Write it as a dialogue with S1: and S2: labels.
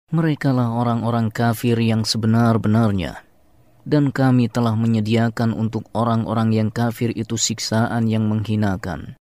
S1: Merekalah orang-orang kafir yang sebenar-benarnya, dan kami telah menyediakan untuk orang-orang yang kafir itu siksaan yang menghinakan.